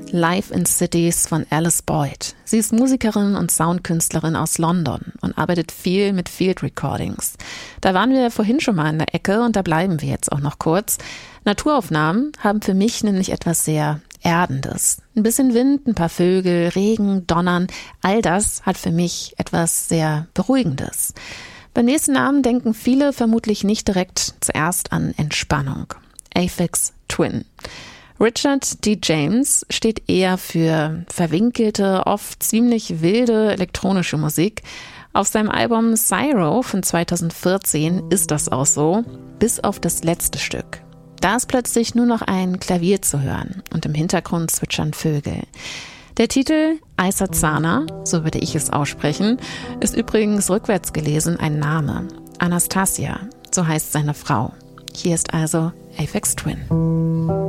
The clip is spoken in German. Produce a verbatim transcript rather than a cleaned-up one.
Live in Cities von Alice Boyd. Sie ist Musikerin und Soundkünstlerin aus London und arbeitet viel mit Field Recordings. Da waren wir vorhin schon mal in der Ecke und da bleiben wir jetzt auch noch kurz. Naturaufnahmen haben für mich nämlich etwas sehr Erdendes. Ein bisschen Wind, ein paar Vögel, Regen, Donnern, all das hat für mich etwas sehr Beruhigendes. Beim nächsten Namen denken viele vermutlich nicht direkt zuerst an Entspannung. Aphex Twin. Richard D. James steht eher für verwinkelte, oft ziemlich wilde elektronische Musik. Auf seinem Album Syro von zweitausendvierzehn ist das auch so, bis auf das letzte Stück. Da ist plötzlich nur noch ein Klavier zu hören und im Hintergrund zwitschern Vögel. Der Titel Aizazana, so würde ich es aussprechen, ist übrigens rückwärts gelesen ein Name. Anastasia, so heißt seine Frau. Hier ist also Aphex Twin.